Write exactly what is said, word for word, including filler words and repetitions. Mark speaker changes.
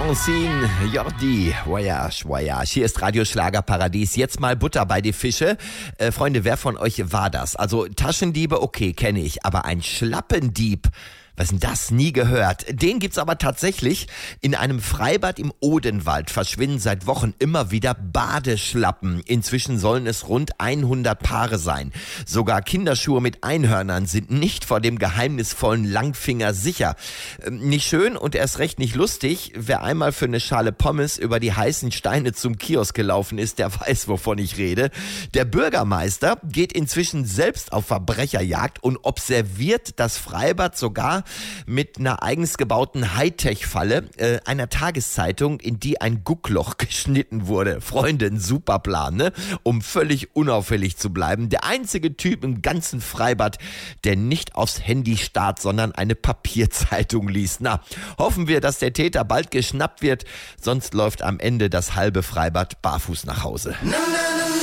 Speaker 1: Francine, Jordi, Voyage, Voyage. Hier ist Radio Schlagerparadies. Jetzt mal Butter bei die Fische. Äh, Freunde, wer von euch war das? Also Taschendiebe, okay, kenne ich. Aber ein Schlappendieb, was denn das? Nie gehört. Den gibt's aber tatsächlich. In einem Freibad im Odenwald verschwinden seit Wochen immer wieder Badeschlappen. Inzwischen sollen es rund hundert Paare sein. Sogar Kinderschuhe mit Einhörnern sind nicht vor dem geheimnisvollen Langfinger sicher. Ähm, nicht schön und erst recht nicht lustig. Wer einmal für eine Schale Pommes über die heißen Steine zum Kiosk gelaufen ist, der weiß, wovon ich rede. Der Bürgermeister geht inzwischen selbst auf Verbrecherjagd und observiert das Freibad sogar mit einer eigens gebauten Hightech-Falle äh, einer Tageszeitung, in die ein Guckloch geschnitten wurde. Freunde, ein super Plan, ne? Um völlig unauffällig zu bleiben. Der einzige Typ im ganzen Freibad, der nicht aufs Handy starrt, sondern eine Papierzeitung liest. Na, hoffen wir, dass der Täter bald geschnappt wird, sonst läuft am Ende das halbe Freibad barfuß nach Hause.